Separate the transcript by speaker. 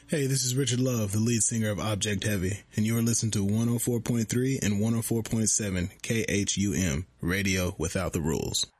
Speaker 1: Hey, this is Richard Love, the lead singer of Object Heavy, and you are listening to 104.3 and 104.7 KHUM, Radio Without the Rules.